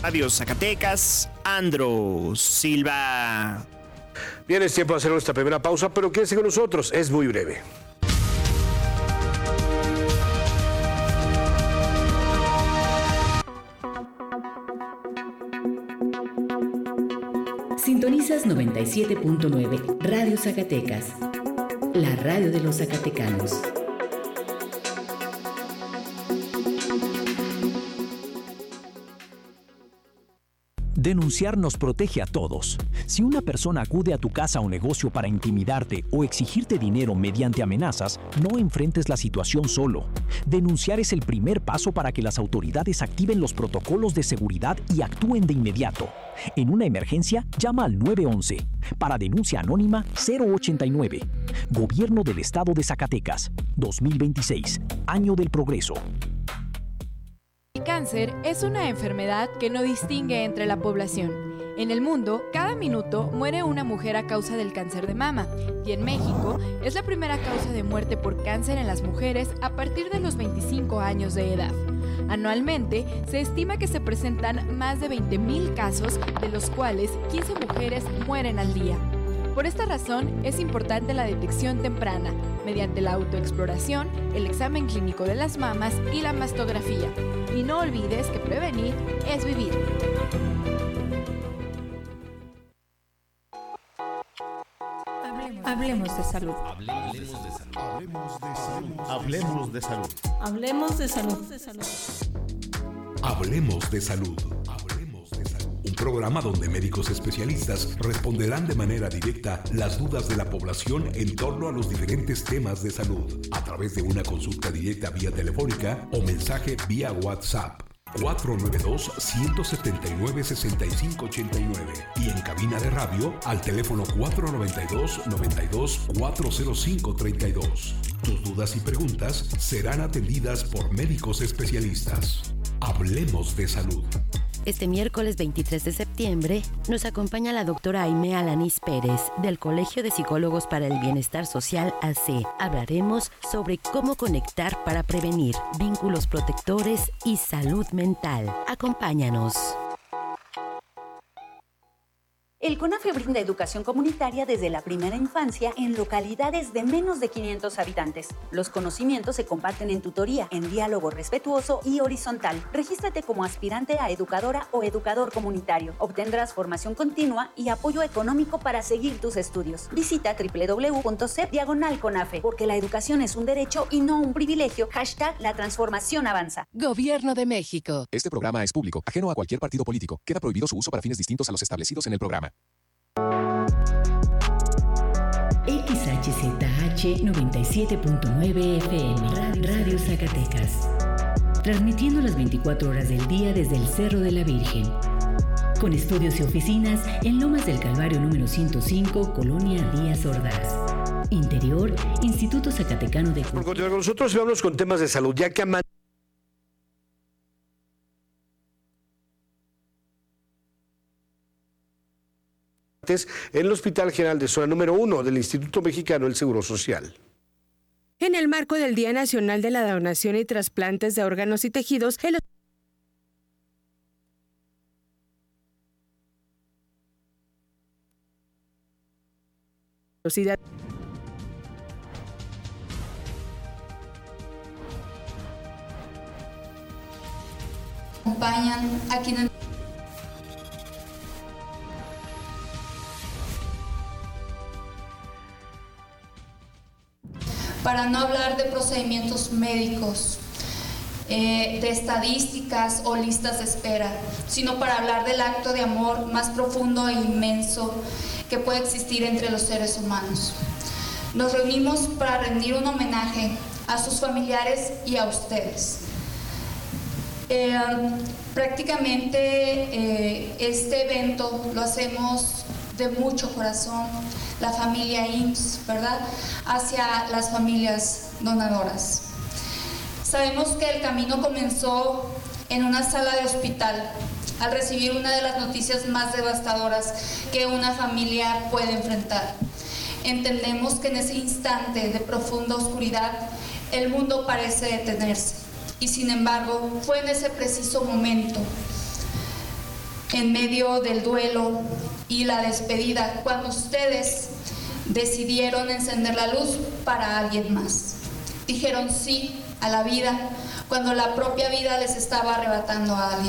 Radio Zacatecas, Andro Silva. Bien, es tiempo de hacer nuestra primera pausa, pero quédense con nosotros, es muy breve. Sintonizas 97.9 Radio Zacatecas, la radio de los zacatecanos. Denunciar nos protege a todos. Si una persona acude a tu casa o negocio para intimidarte o exigirte dinero mediante amenazas, no enfrentes la situación solo. Denunciar es el primer paso para que las autoridades activen los protocolos de seguridad y actúen de inmediato. En una emergencia, llama al 911. Para denuncia anónima, 089. Gobierno del Estado de Zacatecas, 2026, Año del Progreso. El cáncer es una enfermedad que no distingue entre la población. En el mundo, cada minuto muere una mujer a causa del cáncer de mama, y en México es la primera causa de muerte por cáncer en las mujeres a partir de los 25 años de edad. Anualmente, se estima que se presentan más de 20,000 casos, de los cuales 15 mujeres mueren al día. Por esta razón, es importante la detección temprana, mediante la autoexploración, el examen clínico de las mamas y la mastografía. Y no olvides que prevenir es vivir. Hablemos de salud. Hablemos de salud. Hablemos de salud. Hablemos de salud. Un programa donde médicos especialistas responderán de manera directa las dudas de la población en torno a los diferentes temas de salud, a través de una consulta directa vía telefónica o mensaje vía WhatsApp. 492-179-6589 y en cabina de radio al teléfono 492-92-40532. Tus dudas y preguntas serán atendidas por médicos especialistas. Hablemos de salud. Este miércoles 23 de septiembre nos acompaña la doctora Aimee Alanís Pérez del Colegio de Psicólogos para el Bienestar Social AC. Hablaremos sobre cómo conectar para prevenir, vínculos protectores y salud mental. Acompáñanos. El CONAFE brinda educación comunitaria desde la primera infancia en localidades de menos de 500 habitantes. Los conocimientos se comparten en tutoría, en diálogo respetuoso y horizontal. Regístrate como aspirante a educadora o educador comunitario. Obtendrás formación continua y apoyo económico para seguir tus estudios. Visita www.cep/CONAFE, porque la educación es un derecho y no un privilegio. #La transformación avanza. Gobierno de México. Este programa es público, ajeno a cualquier partido político. Queda prohibido su uso para fines distintos a los establecidos en el programa. XHZH 97.9 FM, Radio Zacatecas. Transmitiendo las 24 horas del día desde el Cerro de la Virgen. Con estudios y oficinas en Lomas del Calvario número 105, Colonia Díaz Ordaz. Interior, Instituto Zacatecano de Por continuar con nosotros y vamos con temas de salud, ya que en el Hospital General de Zona número 1 del Instituto Mexicano del Seguro Social. En el marco del Día Nacional de la Donación y Trasplantes de Órganos y Tejidos, el acompañan a quienes para no hablar de procedimientos médicos, de estadísticas o listas de espera, sino para hablar del acto de amor más profundo e inmenso que puede existir entre los seres humanos. Nos reunimos para rendir un homenaje a sus familiares y a ustedes. Prácticamente este evento lo hacemos de mucho corazón, la familia IMSS, ¿verdad?, hacia las familias donadoras. Sabemos que el camino comenzó en una sala de hospital, al recibir una de las noticias más devastadoras que una familia puede enfrentar. Entendemos que en ese instante de profunda oscuridad, el mundo parece detenerse. Y sin embargo, fue en ese preciso momento en medio del duelo y la despedida, cuando ustedes decidieron encender la luz para alguien más. Dijeron sí a la vida cuando la propia vida les estaba arrebatando a alguien.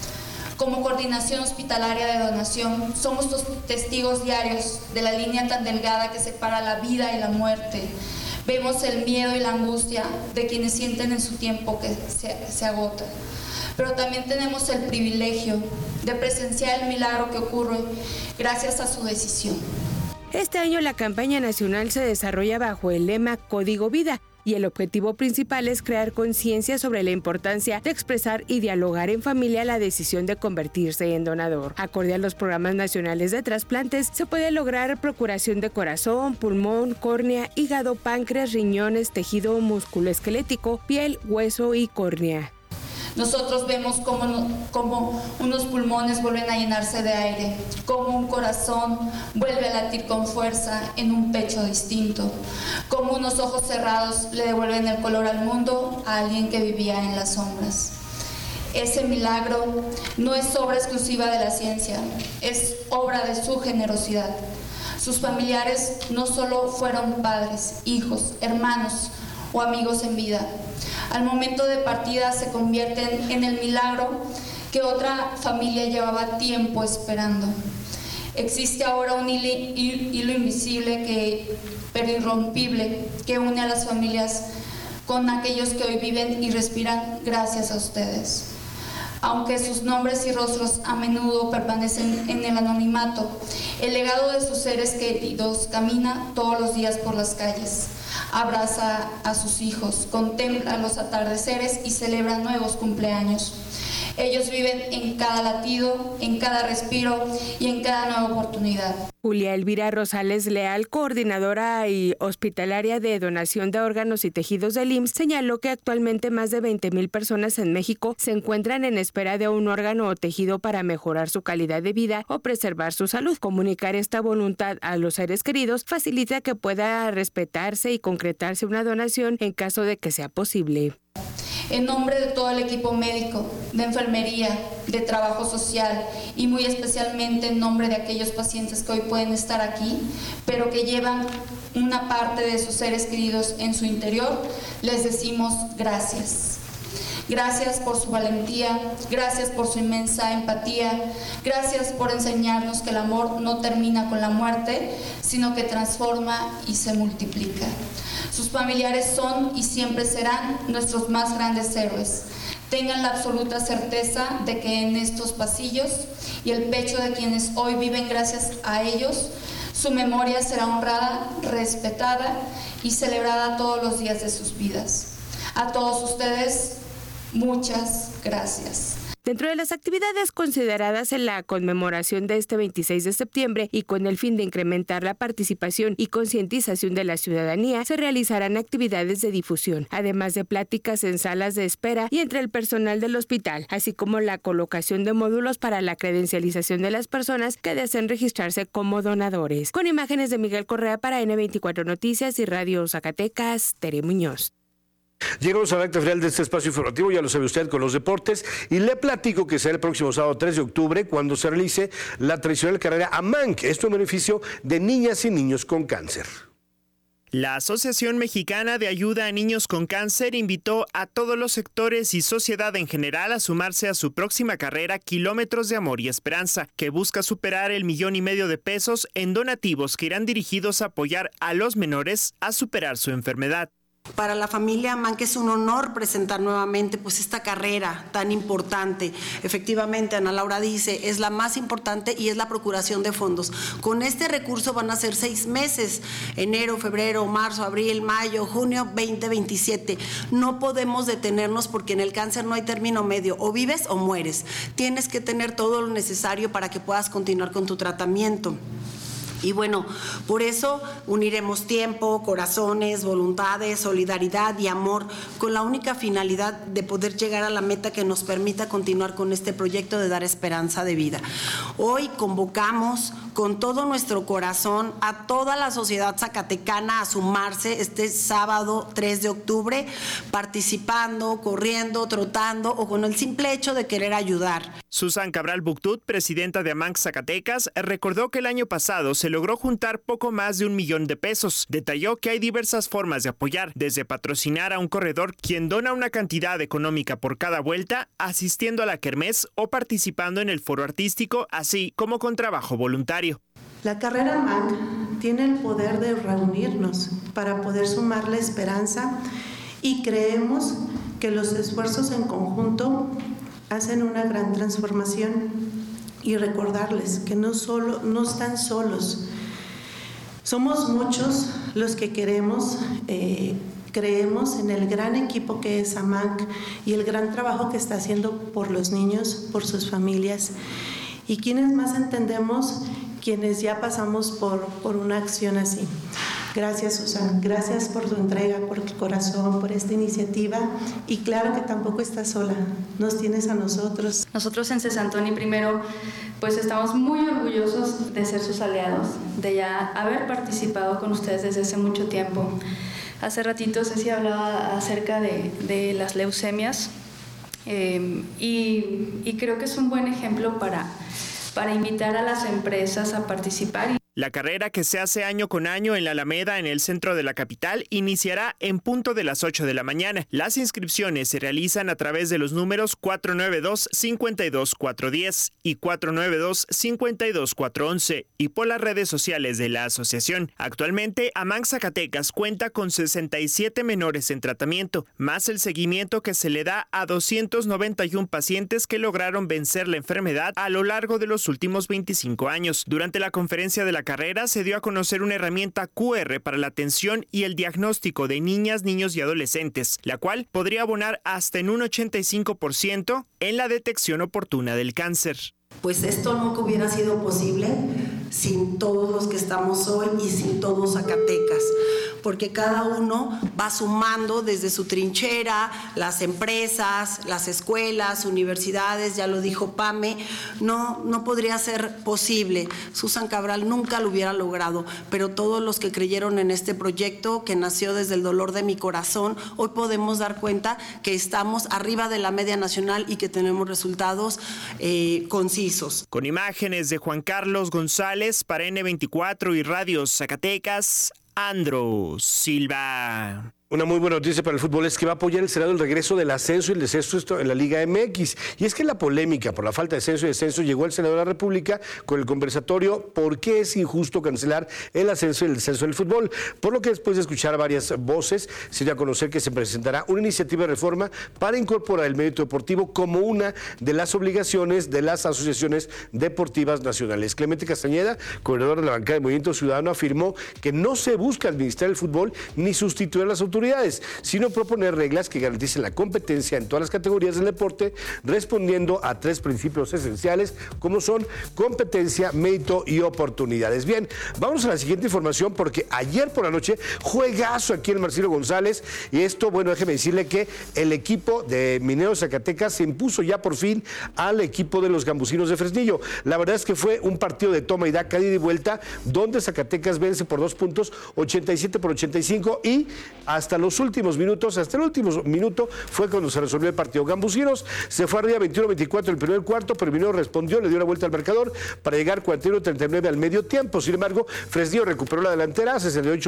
Como Coordinación Hospitalaria de Donación, somos los testigos diarios de la línea tan delgada que separa la vida y la muerte. Vemos el miedo y la angustia de quienes sienten en su tiempo que se agota. Pero también tenemos el privilegio de presenciar el milagro que ocurre gracias a su decisión. Este año la campaña nacional se desarrolla bajo el lema Código Vida, y el objetivo principal es crear conciencia sobre la importancia de expresar y dialogar en familia la decisión de convertirse en donador. Acorde a los programas nacionales de trasplantes, se puede lograr procuración de corazón, pulmón, córnea, hígado, páncreas, riñones, tejido musculoesquelético, piel, hueso y córnea. Nosotros vemos cómo unos pulmones vuelven a llenarse de aire, cómo un corazón vuelve a latir con fuerza en un pecho distinto, cómo unos ojos cerrados le devuelven el color al mundo a alguien que vivía en las sombras. Ese milagro no es obra exclusiva de la ciencia, es obra de su generosidad. Sus familiares no solo fueron padres, hijos, hermanos o amigos en vida. Al momento de partida se convierten en el milagro que otra familia llevaba tiempo esperando. Existe ahora un hilo invisible pero irrompible que une a las familias con aquellos que hoy viven y respiran gracias a ustedes. Aunque sus nombres y rostros a menudo permanecen en el anonimato, el legado de sus seres queridos camina todos los días por las calles. Abraza a sus hijos, contempla los atardeceres y celebra nuevos cumpleaños. Ellos viven en cada latido, en cada respiro y en cada nueva oportunidad. Julia Elvira Rosales Leal, coordinadora y hospitalaria de donación de órganos y tejidos del IMSS, señaló que actualmente más de 20,000 personas en México se encuentran en espera de un órgano o tejido para mejorar su calidad de vida o preservar su salud. Comunicar esta voluntad a los seres queridos facilita que pueda respetarse y concretarse una donación en caso de que sea posible. En nombre de todo el equipo médico, de enfermería, de trabajo social y muy especialmente en nombre de aquellos pacientes que hoy pueden estar aquí, pero que llevan una parte de sus seres queridos en su interior, les decimos gracias. Gracias por su valentía, gracias por su inmensa empatía, gracias por enseñarnos que el amor no termina con la muerte, sino que transforma y se multiplica. Sus familiares son y siempre serán nuestros más grandes héroes. Tengan la absoluta certeza de que en estos pasillos y el pecho de quienes hoy viven gracias a ellos, su memoria será honrada, respetada y celebrada todos los días de sus vidas. A todos ustedes, muchas gracias. Dentro de las actividades consideradas en la conmemoración de este 26 de septiembre y con el fin de incrementar la participación y concientización de la ciudadanía, se realizarán actividades de difusión, además de pláticas en salas de espera y entre el personal del hospital, así como la colocación de módulos para la credencialización de las personas que deseen registrarse como donadores. Con imágenes de Miguel Correa para N24 Noticias y Radio Zacatecas, Tere Muñoz. Llegamos a la recta final de este espacio informativo, ya lo sabe usted, con los deportes, y le platico que será el próximo sábado 3 de octubre cuando se realice la tradicional carrera AMANC, esto en beneficio de niñas y niños con cáncer. La Asociación Mexicana de Ayuda a Niños con Cáncer invitó a todos los sectores y sociedad en general a sumarse a su próxima carrera Kilómetros de Amor y Esperanza, que busca superar el 1,5 millones de pesos en donativos que irán dirigidos a apoyar a los menores a superar su enfermedad. Para la familia AMANC es un honor presentar nuevamente pues esta carrera tan importante. Efectivamente, Ana Laura dice, es la más importante y es la procuración de fondos. Con este recurso van a ser 6 meses, enero, febrero, marzo, abril, mayo, junio 2027. No podemos detenernos porque en el cáncer no hay término medio, o vives o mueres. Tienes que tener todo lo necesario para que puedas continuar con tu tratamiento. Y bueno, por eso uniremos tiempo, corazones, voluntades, solidaridad y amor con la única finalidad de poder llegar a la meta que nos permita continuar con este proyecto de dar esperanza de vida. Hoy convocamos con todo nuestro corazón a toda la sociedad zacatecana a sumarse este sábado 3 de octubre, participando, corriendo, trotando o con el simple hecho de querer ayudar. Susan Cabral Buctut, presidenta de AMANC Zacatecas, recordó que el año pasado se logró juntar poco más de $1 millón. Detalló que hay diversas formas de apoyar, desde patrocinar a un corredor quien dona una cantidad económica por cada vuelta, asistiendo a la kermés o participando en el foro artístico, así como con trabajo voluntario. La carrera AMANC tiene el poder de reunirnos para poder sumar la esperanza y creemos que los esfuerzos en conjunto hacen una gran transformación y recordarles que no están solos. Somos muchos los que creemos en el gran equipo que es AMANC y el gran trabajo que está haciendo por los niños, por sus familias. Y quienes más entendemos, quienes ya pasamos por una acción así. Gracias, Susan. Gracias por tu entrega, por tu corazón, por esta iniciativa. Y claro que tampoco estás sola. Nos tienes a nosotros. Nosotros en Cesantoni primero, pues estamos muy orgullosos de ser sus aliados, de ya haber participado con ustedes desde hace mucho tiempo. Hace ratito Ceci hablaba acerca de las leucemias y creo que es un buen ejemplo para invitar a las empresas a participar. La carrera, que se hace año con año en la Alameda, en el centro de la capital, iniciará en punto de las 8 de la mañana. Las inscripciones se realizan a través de los números 492-52410 y 492-52411 y por las redes sociales de la asociación. Actualmente, AMANC Zacatecas cuenta con 67 menores en tratamiento, más el seguimiento que se le da a 291 pacientes que lograron vencer la enfermedad a lo largo de los últimos 25 años. Durante la conferencia de la carrera se dio a conocer una herramienta QR para la atención y el diagnóstico de niñas, niños y adolescentes, la cual podría abonar hasta en un 85% en la detección oportuna del cáncer. Pues esto nunca hubiera sido posible sin todos los que estamos hoy y sin todos Zacatecas, porque cada uno va sumando desde su trinchera, las empresas, las escuelas, universidades, ya lo dijo Pame, no podría ser posible. Susan Cabral nunca lo hubiera logrado, pero todos los que creyeron en este proyecto, que nació desde el dolor de mi corazón, hoy podemos dar cuenta que estamos arriba de la media nacional y que tenemos resultados concisos. Con imágenes de Juan Carlos González para N24 y Radio Zacatecas, Andro Silva. Una muy buena noticia para el fútbol es que va a apoyar el Senado el regreso del ascenso y el descenso en la Liga MX. Y es que la polémica por la falta de ascenso y descenso llegó al Senado de la República con el conversatorio ¿por qué es injusto cancelar el ascenso y el descenso del fútbol? Por lo que después de escuchar varias voces, se dio a conocer que se presentará una iniciativa de reforma para incorporar el mérito deportivo como una de las obligaciones de las asociaciones deportivas nacionales. Clemente Castañeda, coordinador de la bancada de Movimiento Ciudadano, afirmó que no se busca administrar el fútbol ni sustituir a las autoridades, sino proponer reglas que garanticen la competencia en todas las categorías del deporte, respondiendo a 3 principios esenciales, como son competencia, mérito y oportunidades. Bien, vamos a la siguiente información, porque ayer por la noche, juegazo aquí en Marcelo González, y esto, bueno, déjeme decirle que el equipo de Mineros Zacatecas se impuso ya por fin al equipo de los Gambusinos de Fresnillo. La verdad es que fue un partido de toma y daca, ida y vuelta, donde Zacatecas vence por 2 puntos, 87-85, y hasta los últimos minutos, hasta el último minuto fue cuando se resolvió el partido. Gambusinos se fue arriba 21-24 el primer cuarto, pero Mineros respondió, le dio la vuelta al marcador para llegar 41-39 al medio tiempo. Sin embargo, Fresnillo recuperó la delantera,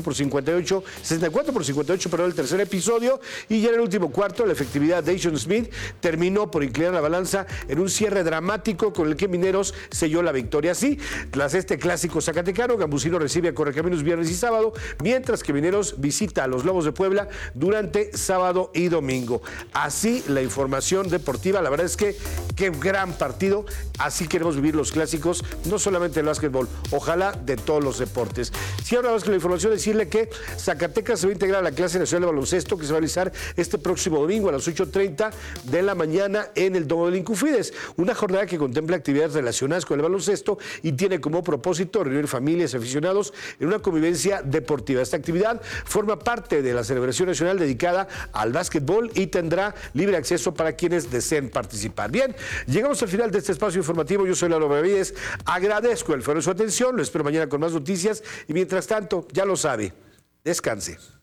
64-58, pero el tercer episodio, y ya en el último cuarto la efectividad de Asian Smith terminó por inclinar la balanza en un cierre dramático con el que Mineros selló la victoria. Así, tras este clásico zacatecano, Gambusinos recibe a Correcaminos viernes y sábado, mientras que Mineros visita a los Lobos de Puebla durante sábado y domingo. Así la información deportiva. La verdad es que qué gran partido. Así queremos vivir los clásicos, no solamente el básquetbol, ojalá de todos los deportes. Si ahora vamos con la información, decirle que Zacatecas se va a integrar a la clase nacional de baloncesto que se va a realizar este próximo domingo a las 8:30 de la mañana en el Domo del Incufides. Una jornada que contempla actividades relacionadas con el baloncesto y tiene como propósito reunir familias y aficionados en una convivencia deportiva. Esta actividad forma parte de la celebración nacional dedicada al básquetbol y tendrá libre acceso para quienes deseen participar. Bien, llegamos al final de este espacio informativo. Yo soy Lalo Benavides. Agradezco el favor de su atención. Lo espero mañana con más noticias y mientras tanto, ya lo sabe, descanse.